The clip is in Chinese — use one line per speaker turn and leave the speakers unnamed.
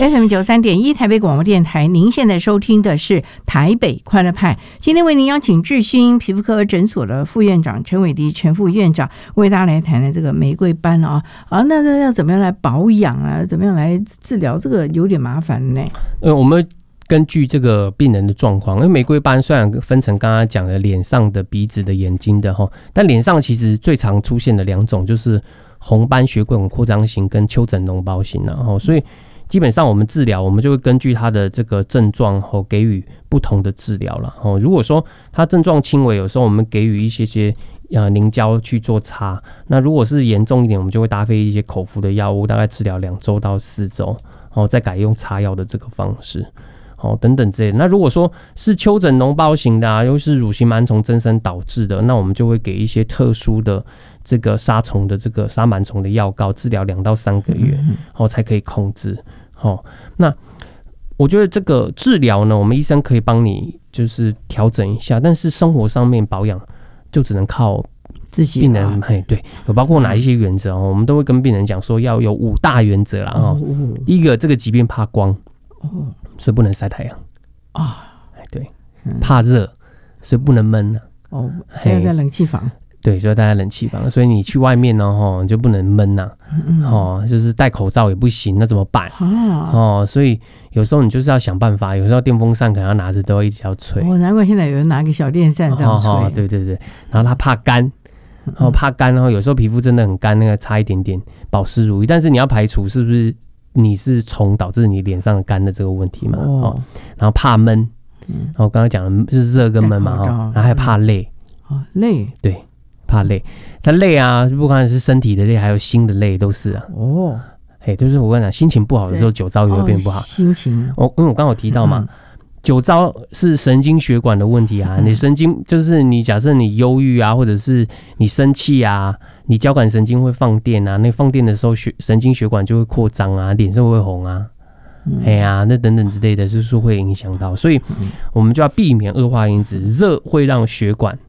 FM93.1 台北广播电台，您现在收听的是台北快乐派。今天为您邀请智勋皮肤科诊所的副院长陈伟迪陈副院长为大家来谈的这个玫瑰斑那要怎么样来保养啊？怎么样来治疗？这个有点麻烦呢。
我们根据这个病人的状况，因为玫瑰斑虽然分成刚刚讲的脸上的、鼻子的、眼睛的但脸上其实最常出现的两种就是红斑血管扩张型跟丘疹脓包型所以基本上我们治疗，我们就会根据他的这个症状给予不同的治疗了如果说他症状轻微，有时候我们给予一些凝胶去做擦，那如果是严重一点，我们就会搭配一些口服的药物，大概治疗2周到4周再改用擦药的这个方式等等之类的。那如果说是丘疹脓包型的又是乳型螨虫增生导致的，那我们就会给一些特殊的这个杀虫的这个杀螨虫的药膏，治疗2到3个月才可以控制那我觉得这个治疗呢，我们医生可以帮你就是调整一下，但是生活上面保养就只能靠
自己
病人对，有包括哪一些原则我们都会跟病人讲说要有5大原则啦第一个，这个疾病怕光所以不能晒太阳对，怕热所以不能闷
所以在冷气房
对，所以待在冷气房，所以你去外面呢你就不能闷就是戴口罩也不行，那怎么办所以有时候你就是要想办法，有时候电风扇可能要拿着都一直要吹
难怪现在有人拿个小电扇这样吹
对对对，然后他怕干怕干，然后有时候皮肤真的很干，那个擦一点点保湿乳液，但是你要排除是不是你是虫导致你脸上的干的这个问题嘛然后怕闷然后刚刚讲的是热跟闷嘛然后还怕累
累
对，怕累，他累不管是身体的累还有心的累都是就是我跟你讲，心情不好的时候酒糟也会变不好
心情
因为我刚刚有提到嘛酒糟是神经血管的问题你神经就是你假设你忧郁或者是你生气你交感神经会放电那放电的时候神经血管就会扩张脸色会红那等等之类的，就是会影响到，所以我们就要避免恶化因子。热会让血管